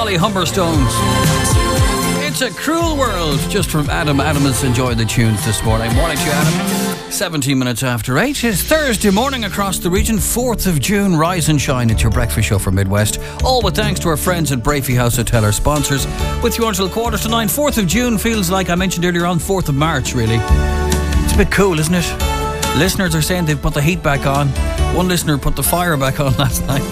Sally Humberstones. It's a Cruel World, just from Adam. Adam has enjoyed the tunes this morning. Morning to you, Adam. 17 minutes after 8. It's Thursday morning across the region, 4th of June. Rise and shine. It's your breakfast show for Midwest. All with thanks to our friends at Brafey House Hotel, our sponsors. With you until 9:15. 4th of June feels like, I mentioned earlier on, 4th of March, really. It's a bit cool, isn't it? Listeners are saying they've put the heat back on. One listener put the fire back on last night.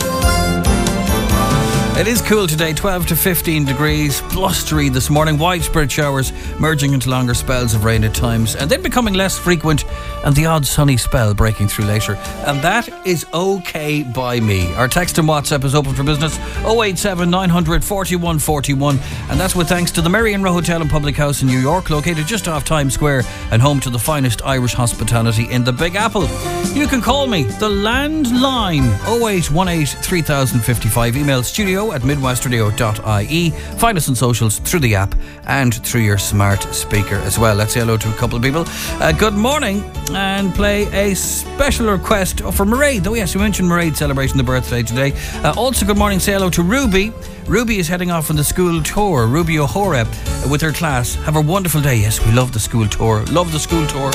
It is cool today, 12 to 15 degrees, blustery this morning, widespread showers merging into longer spells of rain at times, and then becoming less frequent, and the odd sunny spell breaking through later. And that is okay by me. Our text and WhatsApp is open for business, 087 900 41 41, and that's with thanks to the Mary Row Hotel and Public House in New York, located just off Times Square and home to the finest Irish hospitality in the Big Apple. You can call me, the landline, 0818 3055, email studio@midwestradio.ie. Find us on socials through the app and through your smart speaker as well. Let's say hello to a couple of people. Good morning, and play a special request for Mairead. Oh yes, we mentioned Mairead celebrating the birthday today. Also good morning, say hello to Ruby. Ruby is heading off on the school tour. Ruby O'Hora with her class. Have a wonderful day. Yes, we love the school tour. Love the school tour.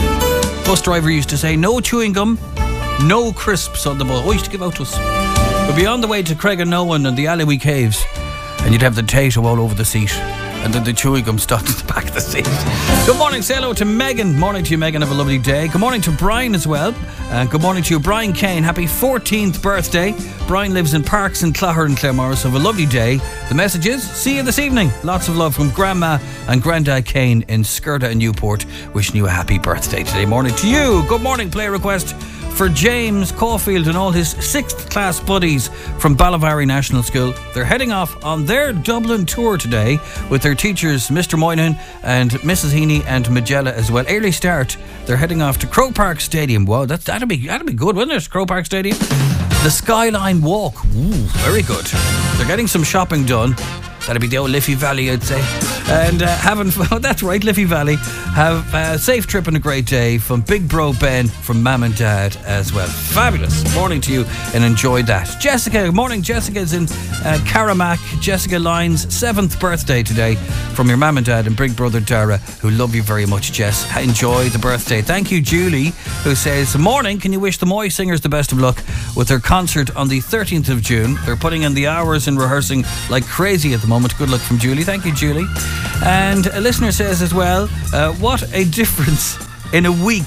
Bus driver used to say, no chewing gum, no crisps on the bus. Oh, used to give out to us. We'd be on the way to Craigenowan and the Alleyway Caves, and you'd have the tato all over the seat, and then the chewing gum stuck to the back of the seat. Good morning, say hello to Megan. Morning to you, Megan. Have a lovely day. Good morning to Brian as well. Good morning to you, Brian Kane. Happy 14th birthday. Brian lives in Parks and Clogher in Claremorris. Have a lovely day. The message is, see you this evening. Lots of love from Grandma and Grandad Kane in Skirta and Newport. Wishing you a happy birthday today. Morning to you. Good morning, play request for James Caulfield and all his 6th class buddies from Ballavary National School. They're heading off on their Dublin tour today with their teachers, Mr. Moynihan and Mrs. Heaney and Magella as well. Early start. They're heading off to Croke Park Stadium. Wow, that'd be good, wouldn't it? Croke Park Stadium. The Skyline Walk. Ooh, very good. They're getting some shopping done. That'd be the old Liffey Valley, I'd say. And having fun, that's right, Liffey Valley. Have a safe trip and a great day from Big Bro Ben, from Mam and Dad as well. Fabulous. Morning to you, and enjoy that. Jessica, good morning. Jessica's in Caramack. Jessica Lyons' 7th birthday today from your Mam and Dad and Big Brother Dara, who love you very much, Jess. Enjoy the birthday. Thank you, Julie, who says, morning, can you wish the Moy Singers the best of luck with their concert on the 13th of June? They're putting in the hours in rehearsing like crazy at the moment. Good luck from Julie. Thank you, Julie. And a listener says as well, what a difference in a week.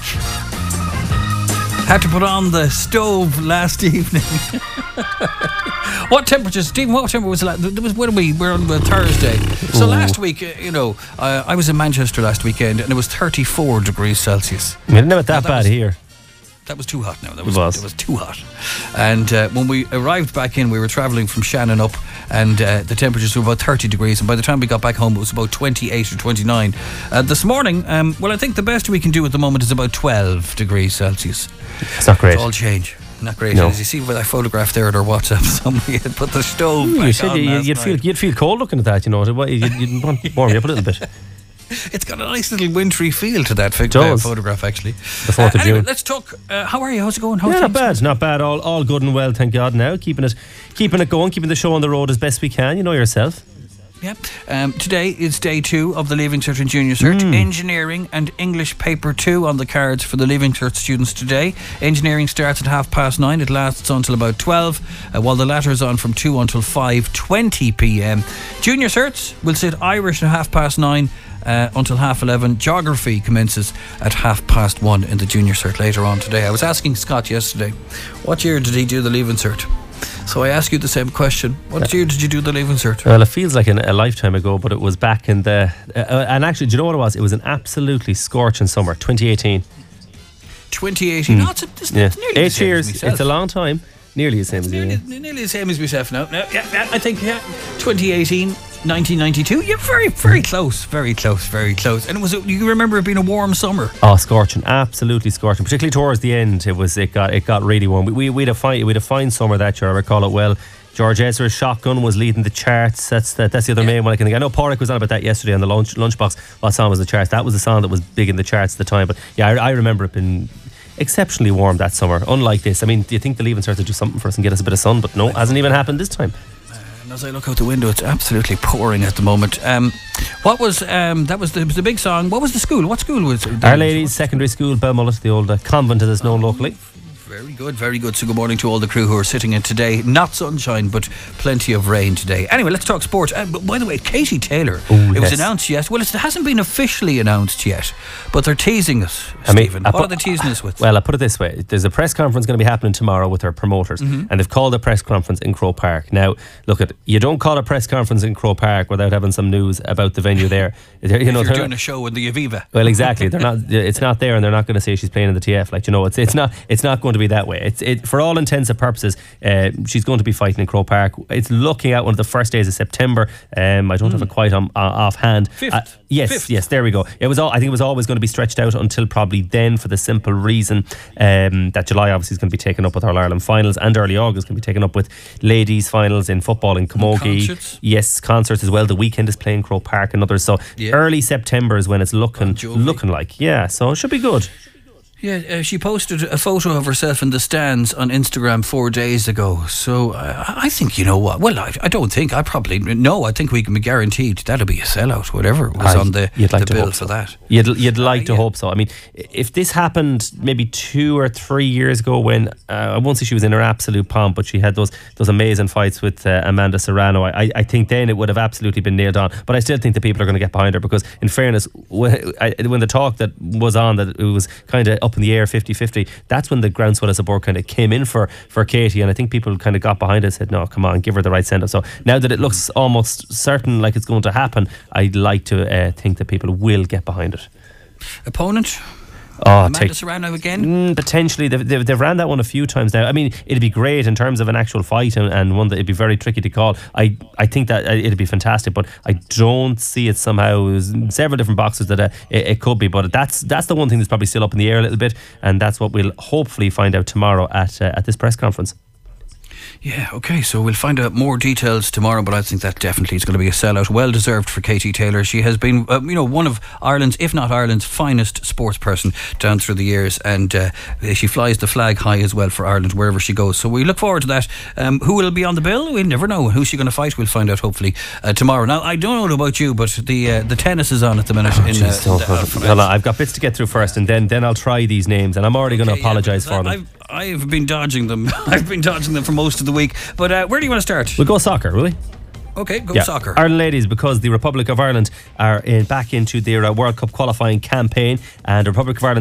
Had to put on the stove last evening. What temperature, Stephen? What temperature was it? We're on Thursday. So last week, I was in Manchester last weekend, and it was 34 degrees Celsius. We didn't have it that bad here. That was too hot now. It was too hot. And when we arrived back in, we were travelling from Shannon up, and the temperatures were about 30 degrees. And by the time we got back home, it was about 28 or 29. This morning, I think the best we can do at the moment is about 12 degrees Celsius. It's not great. It's all change. Not great. No. As you see with that photograph there at our WhatsApp, somebody had put the stove back you said on you'd feel cold looking at that, You'd want to warm you up a little bit. It's got a nice little wintry feel to that photograph, actually. The 4th of anyway, June. let's talk. How are you? How's it going? Not bad. All good and well, thank God. Now keeping it going, keeping the show on the road as best we can. You know yourself. Yeah. Today is day 2 of the Leaving Cert and Junior Cert. Engineering and English Paper 2 on the cards for the Leaving Cert students today. Engineering starts at 9:30. It lasts until about 12, while the latter is on from 2 until 5:20 p.m. Junior Certs will sit Irish at 9:30. Until 11:30. Geography commences at 1:30 in the Junior Cert later on today. I was asking Scott yesterday, what year did he do the Leaving Cert? So I ask you the same question. What year did you do the Leaving Cert? Well, it feels like a lifetime ago, but it was back in the... and actually, do you know what it was? It was an absolutely scorching summer, 2018. 2018? No, it's nearly 8 years. It's a long time. Nearly the same as you. Nearly the same as myself now. I think 2018, 1992. Yeah, very, very close. Very close. And you remember it being a warm summer? Oh, scorching. Absolutely scorching. Particularly towards the end, it got really warm. We had a fine summer that year. I recall it well. George Ezra's Shotgun was leading the charts. That's the other main one I can think. I know Porrick was on about that yesterday on the lunchbox. What song was the charts? That was the song that was big in the charts at the time. But yeah, I remember it being exceptionally warm that summer. Unlike this. I mean, do you think the Leaving Cert to do something for us and get us a bit of sun? But no, hasn't even happened this time. And as I look out the window, it's absolutely pouring at the moment. What was that was the big song? What was the school? What school was it? Our Ladies Secondary School, Belmullet, the old convent as it's known locally. Very good, very good. So good morning to all the crew who are sitting in today. Not sunshine, but plenty of rain today. Anyway, let's talk sport. But by the way, Katie Taylor. It was announced yet. Well, it hasn't been officially announced yet, but they're teasing us, Stephen. What are they teasing us with? Well, I put it this way. There's a press conference going to be happening tomorrow with our promoters, and they've called a press conference in Croke Park. Now, look, you don't call a press conference in Croke Park without having some news about the venue there. You're doing a show in the Aviva. Well, exactly. They're not. It's not there, and they're not going to say she's playing in the TF. Like, it's not going to be that way. For all intents and purposes, she's going to be fighting in Croke Park. It's looking at one of the first days of September. I don't have it quite offhand. 5th. Yes, there we go. I think it was always going to be stretched out until probably then, for the simple reason that July obviously is going to be taken up with All Ireland finals, and early August going to be taken up with ladies finals in football in Camogie. Concerts. Yes, concerts as well. The weekend is playing Croke Park and others. So early September is when it's looking like. Yeah, so it should be good. Yeah, she posted a photo of herself in the stands on Instagram 4 days ago. So I think, you know what? Well, I don't think. I think we can be guaranteed that'll be a sellout, whatever was on the bill for that. You'd like to hope so. I mean, if this happened maybe 2 or 3 years ago, when I won't say she was in her absolute pomp, but she had those amazing fights with Amanda Serrano, I think then it would have absolutely been nailed on. But I still think the people are going to get behind her, because in fairness, when the talk that was on that it was kind of up in the air 50-50, that's when the groundswell of support kind of came in for Katie, and I think people kind of got behind it and said, no, come on, give her the right send-off. So now that it looks almost certain like it's going to happen, I'd like to think that people will get behind it. Opponent? Amanda Serrano again? Potentially. They've ran that one a few times now. I mean, it'd be great in terms of an actual fight, and one that it'd be very tricky to call. I think that it'd be fantastic, but I don't see it somehow. There's several different boxes that it could be, but that's the one thing that's probably still up in the air a little bit, and that's what we'll hopefully find out tomorrow at this press conference. Yeah, okay, so we'll find out more details tomorrow, but I think that definitely is going to be a sellout. Well deserved for Katie Taylor. She has been, one of Ireland's, if not Ireland's, finest sports person down through the years, and she flies the flag high as well for Ireland wherever she goes. So we look forward to that. Who will be on the bill? We'll never know. Who's she going to fight? We'll find out hopefully tomorrow. Now, I don't know about you, but the tennis is on at the minute. I've got bits to get through first, and then I'll try these names, and I'm already going to apologise for them. I've been dodging them. I've been dodging them for most of the week. But where do you want to start? We'll go soccer, will we? Okay, go soccer. Ireland ladies, because the Republic of Ireland are back into their World Cup qualifying campaign, and the Republic of Ireland